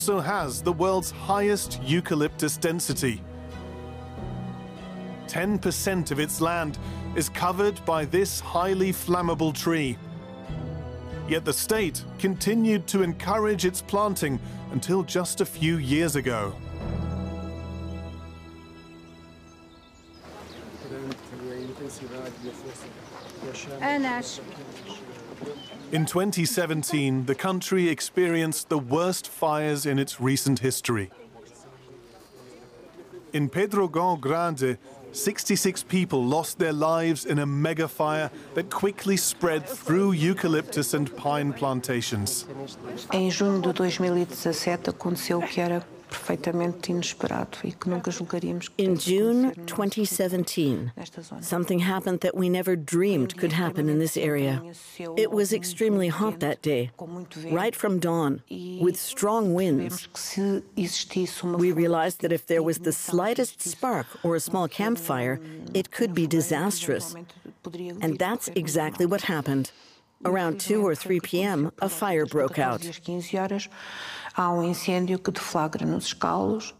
also has the world's highest eucalyptus density. 10% of its land is covered by this highly flammable tree. Yet the state continued to encourage its planting until just a few years ago. In 2017, the country experienced the worst fires in its recent history. In Pedrógão Grande, 66 people lost their lives in a mega fire that quickly spread through eucalyptus and pine plantations. Em junho de 2017 aconteceu o que era perfeitamente inesperado e que nunca julgaríamos. In June 2017, something happened that we never dreamed could happen in this area. It was extremely hot that day, right from dawn, with strong winds. We realized that if there was the slightest spark or a small campfire, it could be disastrous. And that's exactly what happened. Around 2 or 3 p.m., a fire broke out. Há incêndio que deflagra nos escalos.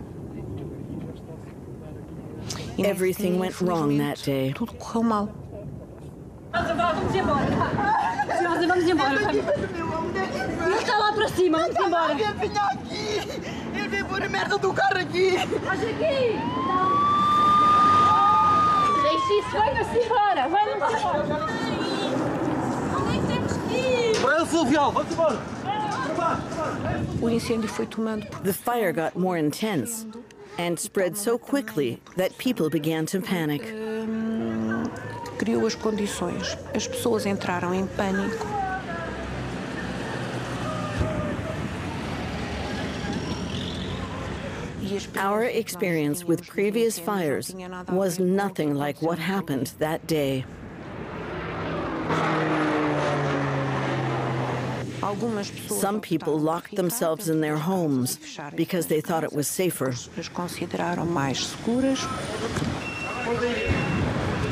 Everything went wrong that day. Tudo correu mal. Vamos embora. Vamos embora. Ele está lá para cima, vamos embora. Ele vinha aqui. Ele veio pôr a merda do carro aqui. Mas aqui. Deixe isso, vai-nos embora. Vai-nos embora. Onde é que temos que ir? Para o fluvial, vamos embora. O incêndio foi tomando. The fire got more intense and spread so quickly that people began to panic. Criou as condições. As pessoas entraram em pânico. Our experience with previous fires was nothing like what happened that day. Some people locked themselves in their homes because they thought it was safer. Consideraram mais seguras.